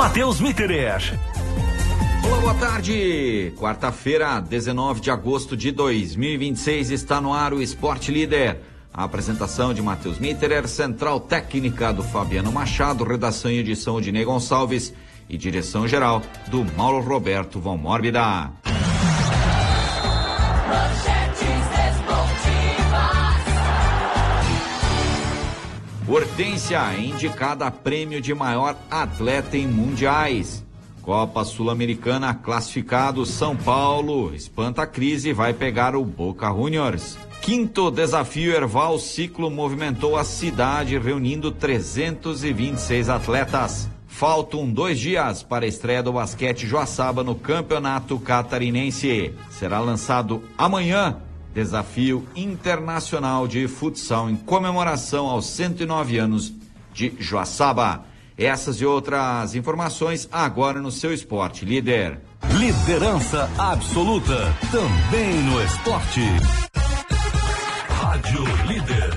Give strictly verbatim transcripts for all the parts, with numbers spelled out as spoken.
Matheus Mitterer. Olá, boa tarde. Quarta-feira, dezenove de agosto de dois mil e vinte e seis, está no ar o Esporte Líder. A apresentação de Matheus Mitterer, central técnica do Fabiano Machado, redação e edição de Ney Gonçalves e direção geral do Mauro Roberto von Mórbida. Hortência é indicada a prêmio de maior atleta em mundiais. Copa Sul-Americana classificado, São Paulo espanta a crise e vai pegar o Boca Juniors. Quinto desafio Erval Ciclo movimentou a cidade, reunindo trezentos e vinte e seis atletas. Faltam dois dias para a estreia do basquete Joaçaba no Campeonato Catarinense. Será lançado amanhã Desafio Internacional de Futsal em comemoração aos cento e nove anos de Joaçaba. Essas e outras informações agora no seu Esporte Líder. Liderança absoluta também no esporte. Rádio Líder.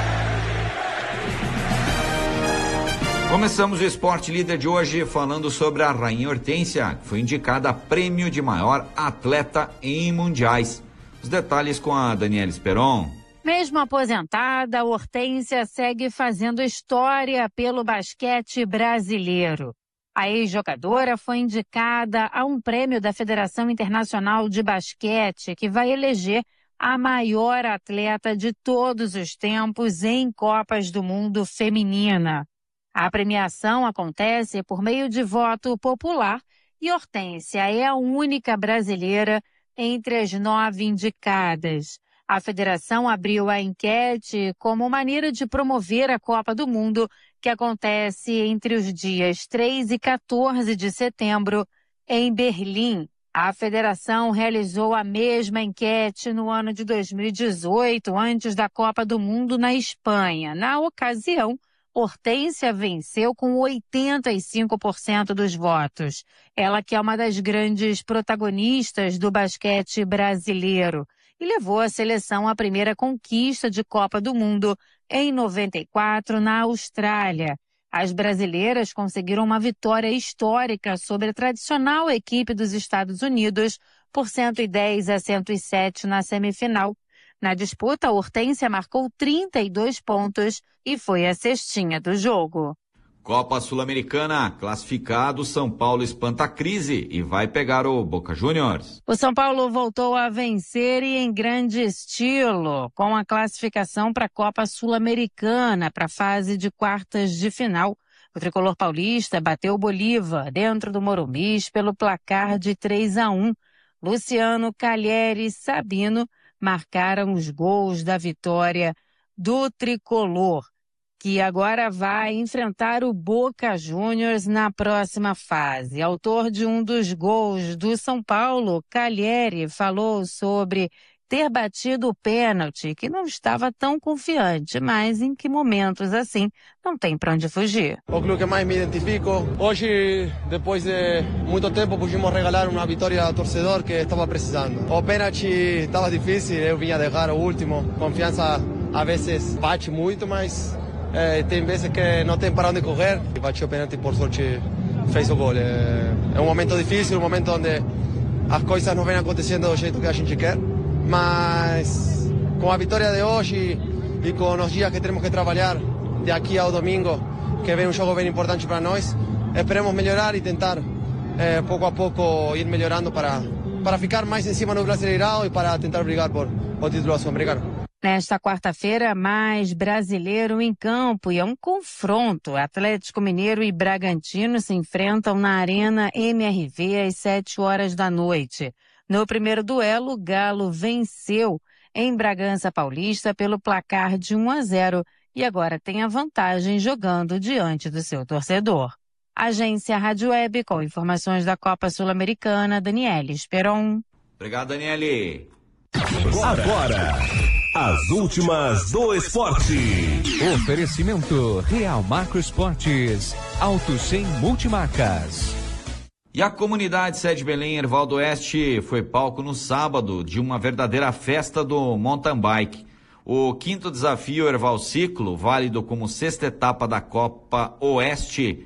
Começamos o Esporte Líder de hoje falando sobre a Rainha Hortência, que foi indicada a prêmio de maior atleta em mundiais. Os detalhes com a Daniela Esperon. Mesmo aposentada, a Hortência segue fazendo história pelo basquete brasileiro. A ex-jogadora foi indicada a um prêmio da Federação Internacional de Basquete, que vai eleger a maior atleta de todos os tempos em Copas do Mundo feminina. A premiação acontece por meio de voto popular e Hortência é a única brasileira entre as nove indicadas. A federação abriu a enquete como maneira de promover a Copa do Mundo, que acontece entre os dias três e quatorze de setembro em Berlim. A federação realizou a mesma enquete no ano de dois mil e dezoito, antes da Copa do Mundo na Espanha. Na ocasião, Hortência venceu com oitenta e cinco por cento dos votos. Ela que é uma das grandes protagonistas do basquete brasileiro e levou a seleção à primeira conquista de Copa do Mundo em noventa e quatro na Austrália. As brasileiras conseguiram uma vitória histórica sobre a tradicional equipe dos Estados Unidos por cento e dez a cento e sete na semifinal. Na disputa, a Hortência marcou trinta e dois pontos e foi a cestinha do jogo. Copa Sul-Americana, classificado, São Paulo espanta a crise e vai pegar o Boca Juniors. O São Paulo voltou a vencer e em grande estilo, com a classificação para a Copa Sul-Americana, para a fase de quartas de final. O tricolor paulista bateu o Bolívar dentro do Morumbis pelo placar de três a um. Luciano, Calheri e Sabino marcaram os gols da vitória do tricolor, que agora vai enfrentar o Boca Juniors na próxima fase. Autor de um dos gols do São Paulo, Calheri, falou sobre ter batido o pênalti, que não estava tão confiante, mas em que momentos assim não tem para onde fugir. O clube que mais me identifico. Hoje, depois de muito tempo, pudimos regalar uma vitória ao torcedor que estava precisando. O pênalti estava difícil, eu vinha deixar o último. Confiança às vezes bate muito, mas é, tem vezes que não tem para onde correr. Bati o pênalti, por sorte fez o gol. É, é um momento difícil, um momento onde as coisas não vêm acontecendo do jeito que a gente quer. Mas com a vitória de hoje e com os dias que temos que trabalhar de aqui ao domingo, que vem um jogo bem importante para nós, esperemos melhorar e tentar eh, pouco a pouco ir melhorando para, para ficar mais em cima no Brasileirão e para tentar brigar por o título sul-americano. Nesta quarta-feira, mais brasileiro em campo e é um confronto. Atlético Mineiro e Bragantino se enfrentam na Arena M R V às sete horas da noite. No primeiro duelo, o Galo venceu em Bragança Paulista pelo placar de um a zero e agora tem a vantagem jogando diante do seu torcedor. Agência Rádio Web com informações da Copa Sul-Americana, Daniele Esperon. Obrigado, Daniele. Agora, as últimas do esporte. Oferecimento Real Macro Esportes, Auto Sem Multimarcas. E a comunidade Sede Belém, Erval do Oeste, foi palco no sábado de uma verdadeira festa do mountain bike. O quinto desafio Erval Ciclo, válido como sexta etapa da Copa Oeste,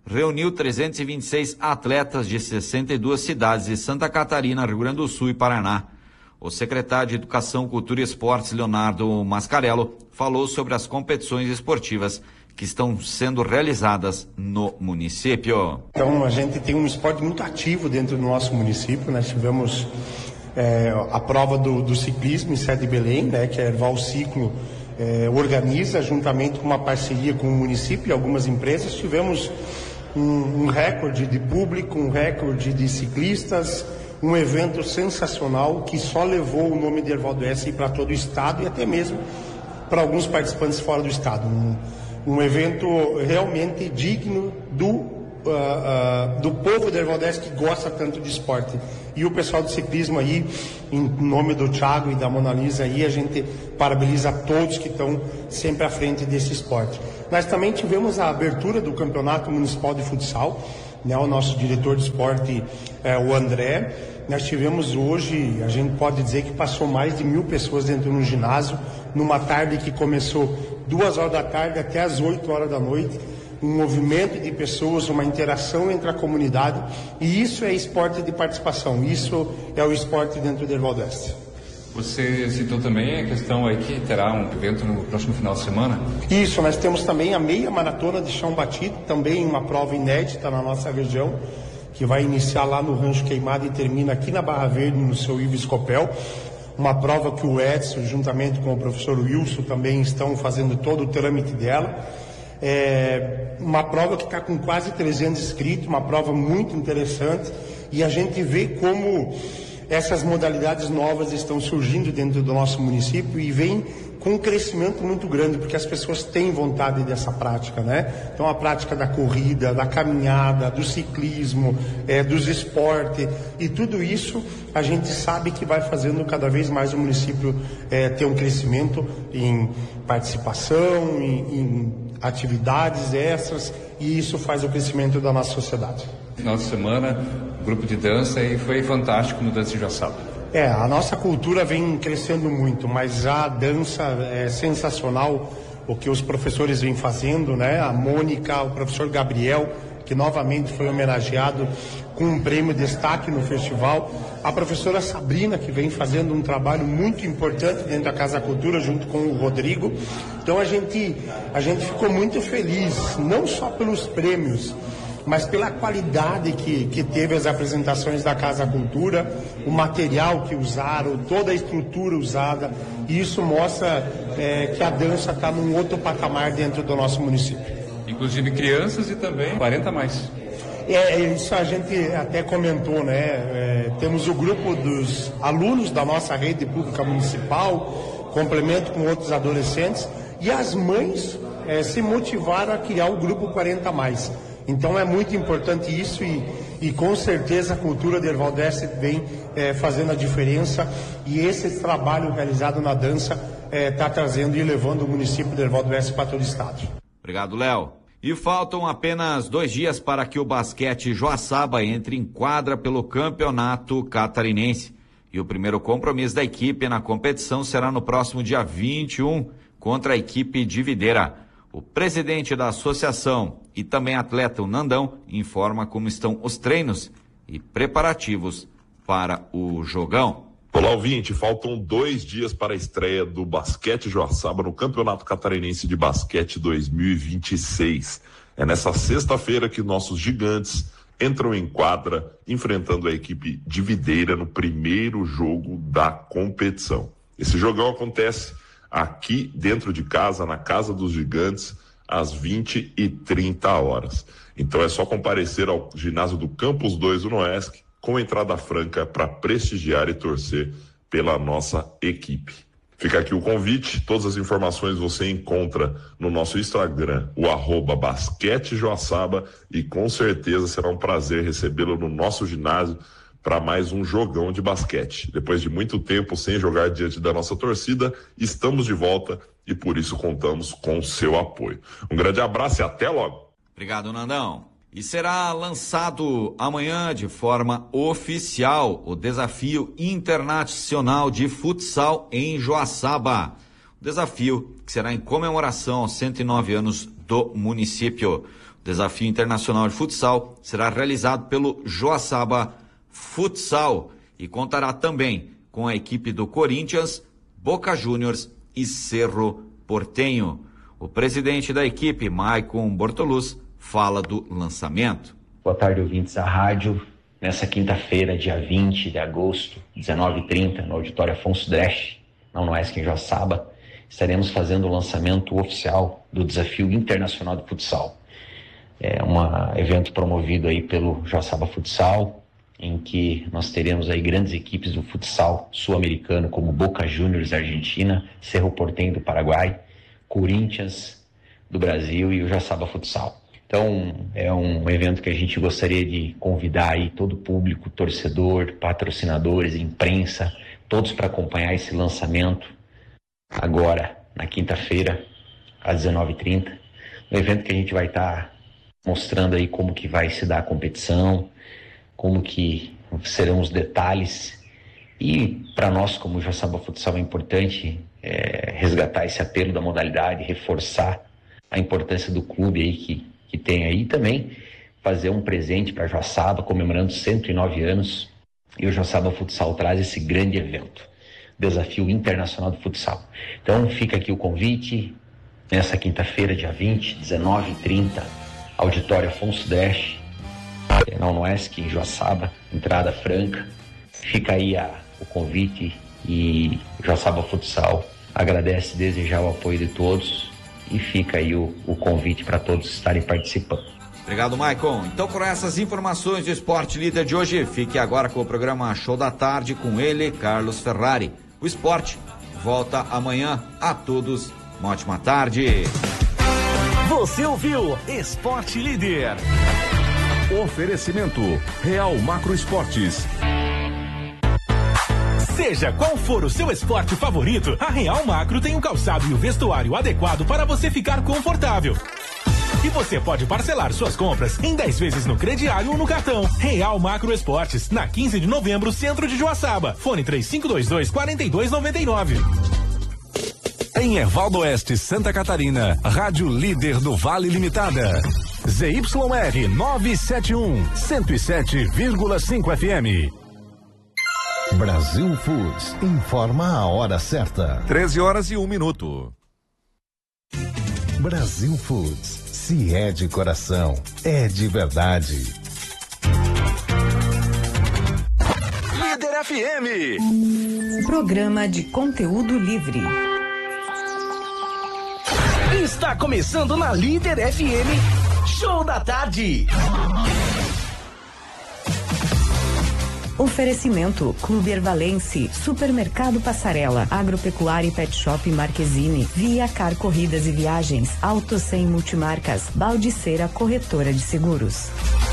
reuniu trezentos e vinte e seis atletas de sessenta e duas cidades de Santa Catarina, Rio Grande do Sul e Paraná. O secretário de Educação, Cultura e Esportes, Leonardo Mascarello, falou sobre as competições esportivas que estão sendo realizadas no município. Então, a gente tem um esporte muito ativo dentro do nosso município. Nós tivemos é, a prova do, do ciclismo em Sede de Belém, né, que a Erval Ciclo é, organiza, juntamente com uma parceria com o município e algumas empresas. Tivemos um, um recorde de público, um recorde de ciclistas, um evento sensacional que só levou o nome de Erval do Oeste para todo o estado e até mesmo para alguns participantes fora do estado. Um, um evento realmente digno do, uh, uh, do povo de Erval do Oeste que gosta tanto de esporte. E o pessoal do ciclismo aí, em nome do Thiago e da Mona Lisa aí, a gente parabeniza a todos que estão sempre à frente desse esporte. Nós também tivemos a abertura do Campeonato Municipal de Futsal, né, o nosso diretor de esporte, é, o André. Nós tivemos hoje, a gente pode dizer que passou mais de mil pessoas dentro do ginásio, numa tarde que começou duas horas da tarde até as oito horas da noite, um movimento de pessoas, uma interação entre a comunidade, e isso é esporte de participação, isso é o esporte dentro do Erval do Oeste. Você citou também a questão aí que terá um evento no próximo final de semana? Isso, nós temos também a meia maratona de chão batido, também uma prova inédita na nossa região, que vai iniciar lá no Rancho Queimado e termina aqui na Barra Verde, no seu Ivo Escopel. Uma prova que o Edson, juntamente com o professor Wilson, também estão fazendo todo o trâmite dela. É uma prova que está com quase trezentos inscritos, uma prova muito interessante, e a gente vê como essas modalidades novas estão surgindo dentro do nosso município e vem com um crescimento muito grande, porque as pessoas têm vontade dessa prática, né? Então a prática da corrida, da caminhada, do ciclismo, é, dos esportes, e tudo isso a gente sabe que vai fazendo cada vez mais o município é, ter um crescimento em participação, em, em atividades extras, e isso faz o crescimento da nossa sociedade. Final de semana, grupo de dança, e foi fantástico no Dança de Joaçaba. É, a nossa cultura vem crescendo muito, mas a dança é sensacional, o que os professores vêm fazendo, né? A Mônica, o professor Gabriel, que novamente foi homenageado com um prêmio destaque no festival, a professora Sabrina, que vem fazendo um trabalho muito importante dentro da Casa Cultura, junto com o Rodrigo. Então a gente, a gente ficou muito feliz, não só pelos prêmios, mas pela qualidade que, que teve as apresentações da Casa Cultura, o material que usaram, toda a estrutura usada, e isso mostra é, que a dança está num outro patamar dentro do nosso município. Inclusive crianças e também quarenta a mais. É, isso a gente até comentou, né? É, temos o grupo dos alunos da nossa rede pública municipal, complemento com outros adolescentes, e as mães é, se motivaram a criar o grupo quarenta a mais. Então é muito importante isso, e, e com certeza a cultura de Erval do Oeste vem é, fazendo a diferença, e esse trabalho realizado na dança está é, trazendo e levando o município de Erval do Oeste para todo o estado. Obrigado, Léo. E faltam apenas dois dias para que o basquete Joaçaba entre em quadra pelo Campeonato Catarinense. E o primeiro compromisso da equipe na competição será no próximo dia vinte e um, contra a equipe de Videira. O presidente da associação e também atleta, o Nandão, informa como estão os treinos e preparativos para o jogão. Olá, ouvinte, faltam dois dias para a estreia do Basquete Joaçaba no Campeonato Catarinense de Basquete dois mil e vinte e seis. É nessa sexta-feira que nossos gigantes entram em quadra, enfrentando a equipe de Videira no primeiro jogo da competição. Esse jogão acontece aqui dentro de casa, na Casa dos Gigantes, às vinte e trinta horas. Então é só comparecer ao ginásio do Campus dois do Noesc, com entrada franca, para prestigiar e torcer pela nossa equipe. Fica aqui o convite, todas as informações você encontra no nosso Instagram, o arroba Basquete Joaçaba, e com certeza será um prazer recebê-lo no nosso ginásio para mais um jogão de basquete. Depois de muito tempo sem jogar diante da nossa torcida, estamos de volta e por isso contamos com o seu apoio. Um grande abraço e até logo. Obrigado, Nandão. E será lançado amanhã de forma oficial o Desafio Internacional de Futsal em Joaçaba. O desafio que será em comemoração aos cento e nove anos do município. O Desafio Internacional de Futsal será realizado pelo Joaçaba Futsal e contará também com a equipe do Corinthians, Boca Juniors e Cerro Porteño. O presidente da equipe, Maicon Bortoluz, fala do lançamento. Boa tarde, ouvintes da rádio. Nessa quinta-feira, dia vinte de agosto, dezenove e trinta, no Auditório Afonso Dresch, na UNOESC em Joaçaba, estaremos fazendo o lançamento oficial do Desafio Internacional de Futsal. É um evento promovido aí pelo Joaçaba Futsal, em que nós teremos aí grandes equipes do futsal sul-americano, como Boca Juniors da Argentina, Cerro Porteño do Paraguai, Corinthians do Brasil e o Joaçaba Futsal. Então, é um evento que a gente gostaria de convidar aí todo o público, torcedor, patrocinadores, imprensa, todos para acompanhar esse lançamento agora, na quinta-feira, às dezenove e trinta. Um evento que a gente vai estar tá mostrando aí como que vai se dar a competição, como que serão os detalhes. E para nós, como Joaçaba Futsal, é importante é, resgatar esse apelo da modalidade, reforçar a importância do clube aí que, que tem aí, também fazer um presente para Joaçaba, comemorando cento e nove anos, e o Joaçaba Futsal traz esse grande evento, Desafio Internacional do Futsal. Então fica aqui o convite, nessa quinta-feira, dia vinte, dezenove e trinta, Auditório Afonso Dresch, na UNOESC, em Joaçaba, entrada franca. Fica aí a, o convite, e o Joaçaba Futsal agradece desde já o apoio de todos, e fica aí o, o convite para todos estarem participando. Obrigado, Maicon. Então, com essas informações do Esporte Líder de hoje, fique agora com o programa Show da Tarde, com ele, Carlos Ferrari. O esporte volta amanhã. A todos, uma ótima tarde. Você ouviu Esporte Líder. Oferecimento Real Macro Esportes. Seja qual for o seu esporte favorito, a Real Macro tem o calçado e o vestuário adequado para você ficar confortável. E você pode parcelar suas compras em dez vezes no crediário ou no cartão. Real Macro Esportes, na quinze de novembro, centro de Joaçaba. Fone três cinco dois dois, quatro dois nove nove. Em Ervaldo Oeste, Santa Catarina, Rádio Líder do Vale Limitada. Z Y R novecentos e setenta e um, cento e sete vírgula cinco F M. Brasil Foods informa a hora certa. treze horas e um minuto. Brasil Foods, se é de coração, é de verdade. Líder F M. Programa de conteúdo livre. Está começando na Líder F M, Show da Tarde. Oferecimento Clube Ervalense, Supermercado Passarela, Agropecuária e Pet Shop Marquezine, Via Car Corridas e Viagens, Auto Sem Multimarcas, Baldiceira Corretora de Seguros.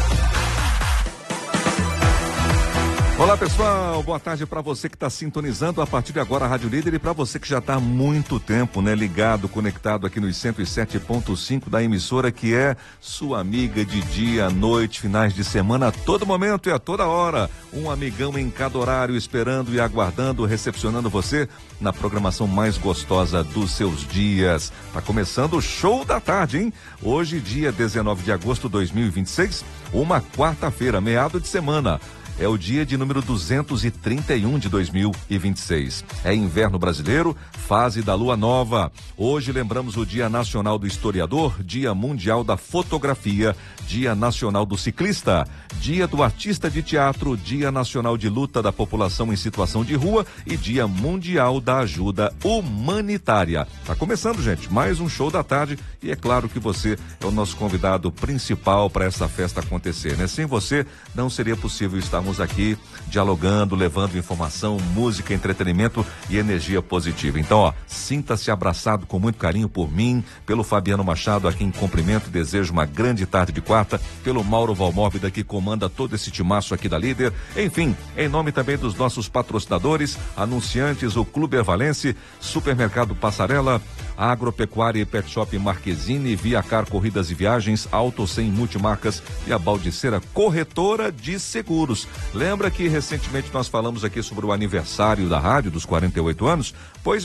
Olá pessoal, boa tarde para você que está sintonizando a partir de agora a Rádio Líder, e para você que já está há muito tempo, né, ligado, conectado aqui nos cento e sete ponto cinco da emissora, que é sua amiga de dia, noite, finais de semana, a todo momento e a toda hora. Um amigão em cada horário, esperando e aguardando, recepcionando você na programação mais gostosa dos seus dias. Tá começando o Show da Tarde, hein? Hoje, dia dezenove de agosto de dois mil e vinte e seis, uma quarta-feira, meado de semana. É o dia de número duzentos e trinta e um de dois mil e vinte e seis. É inverno brasileiro, fase da lua nova. Hoje lembramos o Dia Nacional do Historiador, Dia Mundial da Fotografia, Dia Nacional do Ciclista, Dia do Artista de Teatro, Dia Nacional de Luta da População em Situação de Rua e Dia Mundial da Ajuda Humanitária. Tá começando, gente, mais um Show da Tarde, e é claro que você é o nosso convidado principal para essa festa acontecer, né? Sem você não seria possível estar aqui dialogando, levando informação, música, entretenimento e energia positiva. Então, ó, sinta-se abraçado com muito carinho por mim, pelo Fabiano Machado, a quem cumprimento e desejo uma grande tarde de quarta, pelo Mauro Valmórbida, que comanda todo esse timaço aqui da Líder, enfim, em nome também dos nossos patrocinadores, anunciantes, o Clube Ervalense, Supermercado Passarela, Agropecuária e Pet Shop Marquezine, Via Car Corridas e Viagens, Auto Sem Multimarcas e a Baldiceira Corretora de Seguros. Lembra que recentemente nós falamos aqui sobre o aniversário da rádio dos quarenta e oito anos? Pois bem,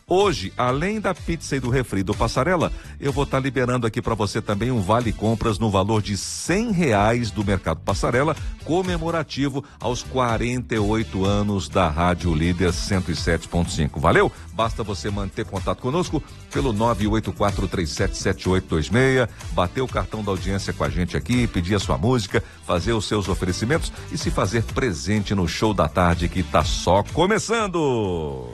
Hoje, além da pizza e do refri do Passarela, eu vou estar liberando aqui para você também um vale compras no valor de cem reais do Mercado Passarela, comemorativo aos quarenta e oito anos da Rádio Líder cento e sete ponto cinco. Valeu? Basta você manter contato conosco pelo nove oito quatro três sete sete oito dois seis, bater o cartão da audiência com a gente aqui, pedir a sua música, fazer os seus oferecimentos e se fazer presente no show da tarde que tá só começando.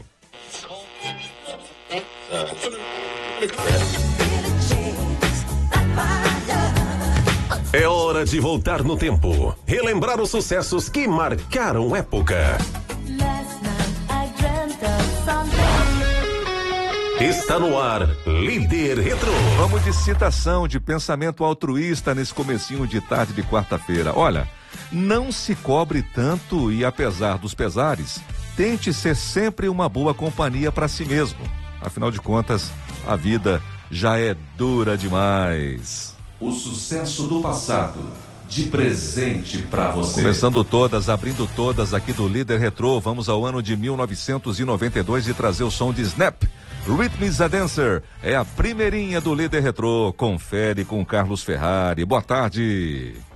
É hora de voltar no tempo, relembrar os sucessos que marcaram época. Está no ar, Líder Retro. Vamos de citação, de pensamento altruísta nesse comecinho de tarde de quarta-feira. Olha, não se cobre tanto e apesar dos pesares, tente ser sempre uma boa companhia para si mesmo. Afinal de contas, a vida já é dura demais. O sucesso do passado, de presente para você. Começando todas, abrindo todas aqui do Líder Retrô, vamos ao ano de mil novecentos e noventa e dois e trazer o som de Snap. Rhythm is a Dancer é a primeirinha do Líder Retrô. Confere com Carlos Ferrari. Boa tarde.